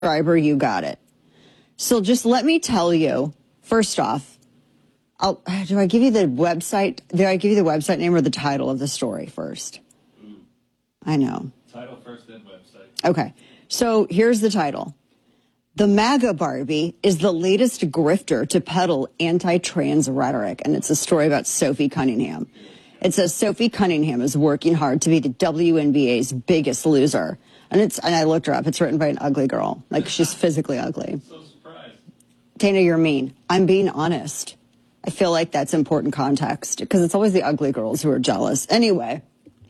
subscriber, you got it. So just let me tell you, first off, do I give you the website? Did I give you the website name or the title of the story first? I know. Title first, then website. Okay. So here's the title. The MAGA Barbie is the latest grifter to peddle anti-trans rhetoric. And it's a story about Sophie Cunningham. It says Sophie Cunningham is working hard to be the WNBA's biggest loser. And I looked her up. It's written by an ugly girl. Like, she's physically ugly. So surprised. Tana, you're mean. I'm being honest. I feel like that's important context because it's always the ugly girls who are jealous. Anyway.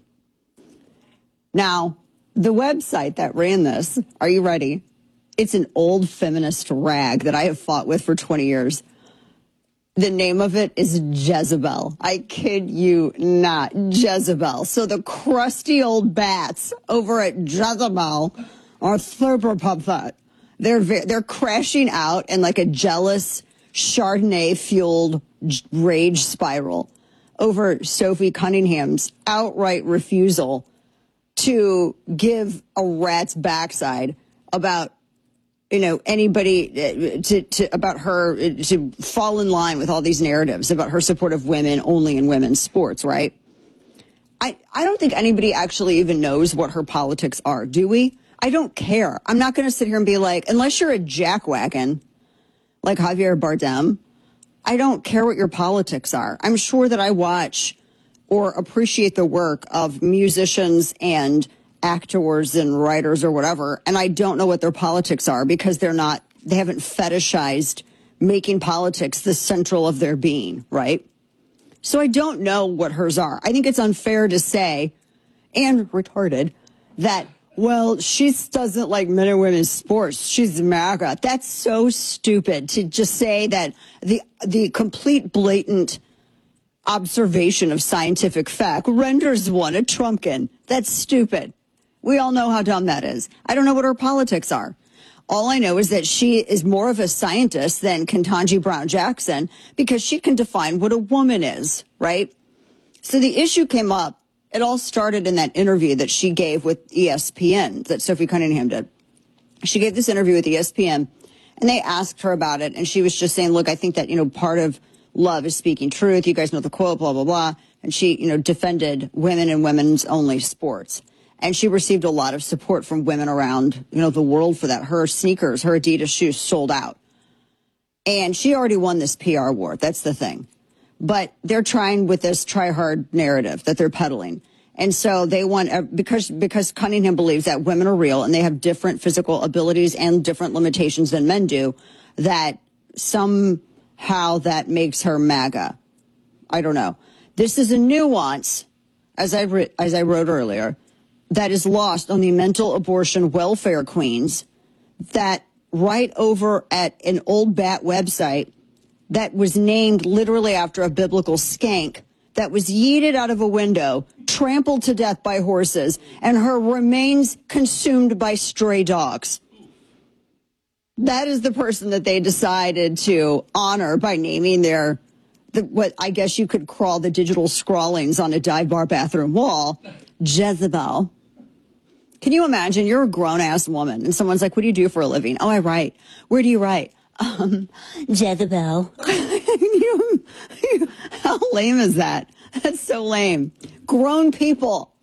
Now, the website that ran this, are you ready? It's an old feminist rag that I have fought with for 20 years. The name of it is Jezebel. I kid you not, Jezebel. So the crusty old bats over at Jezebel are super upset. They're crashing out in like a jealous Chardonnay-fueled rage spiral over Sophie Cunningham's outright refusal to give a rat's backside about, anybody about her to fall in line with all these narratives about her support of women only in women's sports, right? I don't think anybody actually even knows what her politics are, do we? I don't care. I'm not going to sit here and be like, unless you're a jackwagon like Javier Bardem, I don't care what your politics are. I'm sure that I watch or appreciate the work of musicians and actors and writers or whatever, and I don't know what their politics are because they haven't fetishized making politics the central of their being, right? So I don't know what hers are. I think it's unfair to say, and retarded, that, well, she doesn't like men and women's sports. She's MAGA. That's so stupid to just say that the complete blatant observation of scientific fact renders one a Trumpkin. That's stupid. We all know how dumb that is. I don't know what her politics are. All I know is that she is more of a scientist than Ketanji Brown Jackson because she can define what a woman is, right? So the issue came up. It all started in that interview that she gave with ESPN that Sophie Cunningham did. She gave this interview with ESPN and they asked her about it. And she was just saying, look, I think that, part of love is speaking truth. You guys know the quote, blah, blah, blah. And she, defended women and women's only sports. And she received a lot of support from women around, the world for that. Her sneakers, her Adidas shoes sold out. And she already won this PR war. That's the thing. But they're trying with this try-hard narrative that they're peddling. And so they want, because Cunningham believes that women are real and they have different physical abilities and different limitations than men do, that somehow that makes her MAGA. I don't know. This is a nuance, as I wrote earlier, that is lost on the mental abortion welfare queens that write over at an old bat website that was named literally after a biblical skank that was yeeted out of a window, trampled to death by horses, and her remains consumed by stray dogs. That is the person that they decided to honor by naming what I guess you could call the digital scrawlings on a dive bar bathroom wall, Jezebel. Can you imagine? You're a grown-ass woman, and someone's like, what do you do for a living? Oh, I write. Where do you write? Jezebel. How lame is that? That's so lame. Grown people.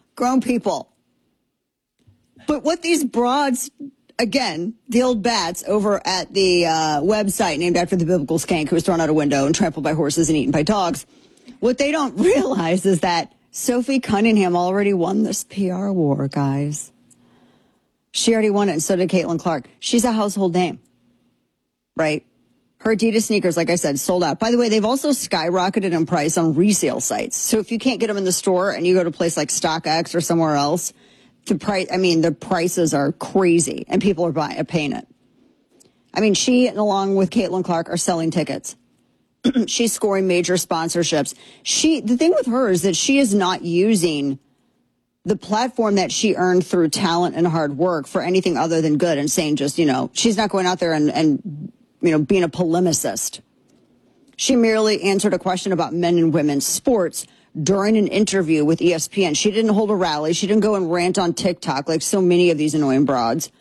But what these broads, again, the old bats over at the website named after the biblical skank who was thrown out a window and trampled by horses and eaten by dogs, what they don't realize is that Sophie Cunningham already won this PR war, guys. She already won it, and so did Caitlin Clark. She's a household name, right? Her Adidas sneakers, like I said, sold out. By the way, they've also skyrocketed in price on resale sites. So if you can't get them in the store and you go to a place like StockX or somewhere else, the prices are crazy, and people are paying it. I mean, she, along with Caitlin Clark, are selling tickets. She's scoring major sponsorships. The thing with her is that she is not using the platform that she earned through talent and hard work for anything other than good and saying just, she's not going out there and being a polemicist. She merely answered a question about men and women's sports during an interview with ESPN. She didn't hold a rally. She didn't go and rant on TikTok like so many of these annoying broads.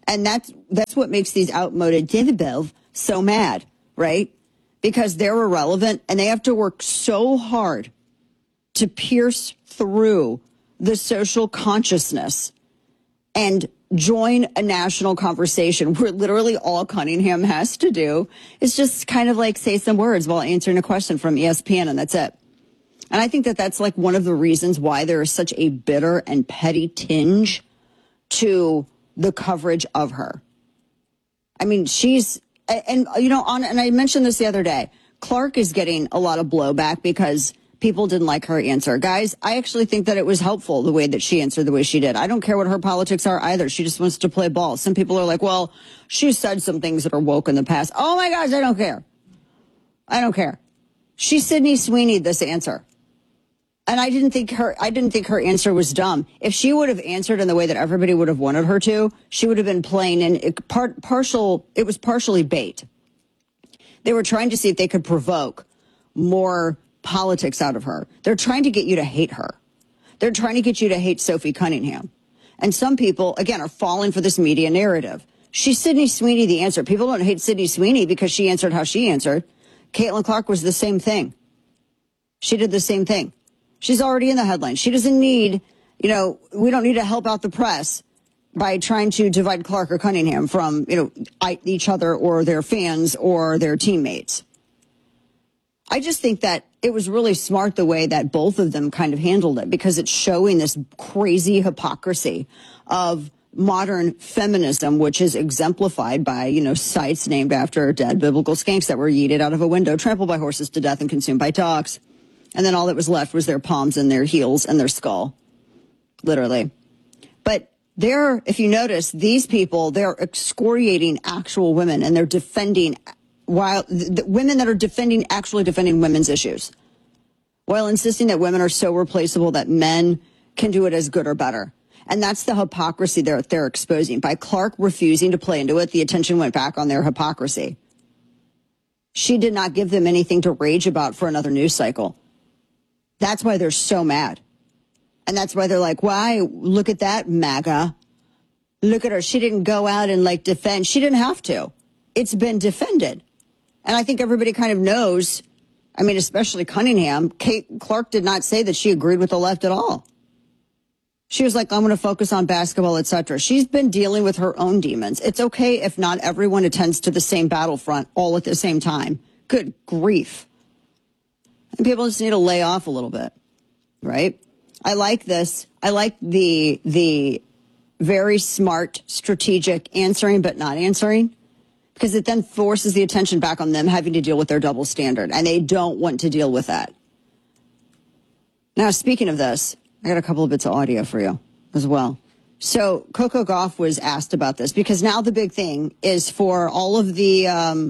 And that's what makes these outmoded David so mad, right? Because they're irrelevant and they have to work so hard to pierce through the social consciousness and join a national conversation where literally all Cunningham has to do is just kind of like say some words while answering a question from ESPN, and that's it. And I think that that's like one of the reasons why there is such a bitter and petty tinge to the coverage of her. I mean, and I mentioned this the other day, Clark is getting a lot of blowback because people didn't like her answer. Guys, I actually think that it was helpful the way that she answered the way she did. I don't care what her politics are either. She just wants to play ball. Some people are like, well, she said some things that are woke in the past. Oh my gosh, I don't care. I don't care. She Sydney Sweeney this answer. And I didn't think her answer was dumb. If she would have answered in the way that everybody would have wanted her to, she would have been plain and it was partially bait. They were trying to see if they could provoke more politics out of her. They're trying to get you to hate her. They're trying to get you to hate Sophie Cunningham. And some people, again, are falling for this media narrative. She's Sydney Sweeney the answer. People don't hate Sydney Sweeney because she answered how she answered. Caitlin Clark was the same thing. She did the same thing. She's already in the headline. She doesn't need, we don't need to help out the press by trying to divide Clark or Cunningham from, each other or their fans or their teammates. I just think that it was really smart the way that both of them kind of handled it, because it's showing this crazy hypocrisy of modern feminism, which is exemplified by, sites named after dead biblical skanks that were yeeted out of a window, trampled by horses to death and consumed by dogs. And then all that was left was their palms and their heels and their skull, literally. But if you notice, these people, they're excoriating actual women, and they're defending the women that are actually defending women's issues, while insisting that women are so replaceable that men can do it as good or better. And that's the hypocrisy they're exposing. By Clark refusing to play into it, the attention went back on their hypocrisy. She did not give them anything to rage about for another news cycle. That's why they're so mad. And that's why they're like, why? Look at that, MAGA. Look at her. She didn't go out and defend. She didn't have to. It's been defended. And I think everybody kind of knows, especially Cunningham, Clark did not say that she agreed with the left at all. She was like, I'm going to focus on basketball, etc. She's been dealing with her own demons. It's okay if not everyone attends to the same battlefront all at the same time. Good grief. And people just need to lay off a little bit, right? I like this. I like the very smart, strategic answering but not answering, because it then forces the attention back on them having to deal with their double standard, and they don't want to deal with that. Now, speaking of this, I got a couple of bits of audio for you as well. So Coco Gauff was asked about this, because now the big thing is for all of the,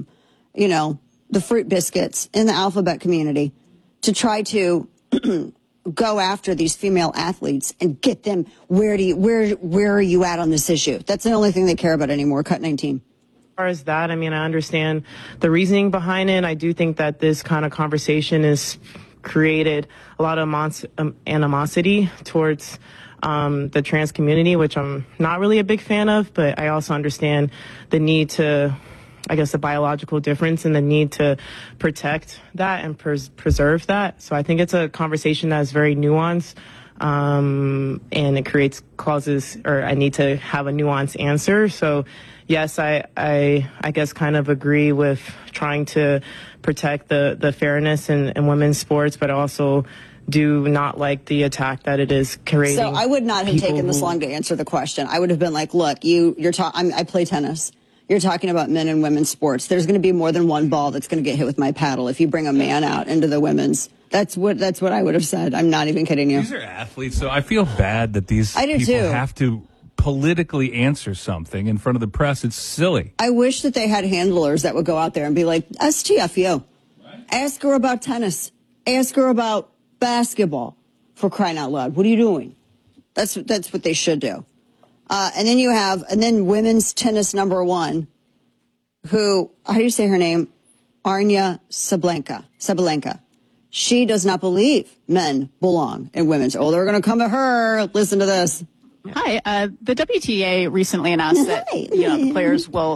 the fruit biscuits in the alphabet community to try to go after these female athletes and get them. Where are you at on this issue? That's the only thing they care about anymore. Cut 19. As far as that, I understand the reasoning behind it. I do think that this kind of conversation has created a lot of animosity towards the trans community, which I'm not really a big fan of, but I also understand the need to, the biological difference and the need to protect that and preserve that. So I think it's a conversation that is very nuanced, and it creates clauses, or I need to have a nuanced answer. So yes, I guess kind of agree with trying to protect the fairness in women's sports, but also do not like the attack that it is creating. So I would not have taken this long to answer the question. I would have been like, look, I play tennis. You're talking about men and women's sports. There's going to be more than one ball that's going to get hit with my paddle if you bring a man out into the women's. That's what I would have said. I'm not even kidding you. These are athletes, so I feel bad that these people have to politically answer something in front of the press. It's silly. I wish that they had handlers that would go out there and be like, STFU. Right. Ask her about tennis. Ask her about basketball, for crying out loud. What are you doing? That's what they should do. And then women's tennis number one, who, how do you say her name? Aryna Sabalenka. She does not believe men belong in women's. Oh, they're going to come at her. Listen to this. Hi. The WTA recently announced that the players will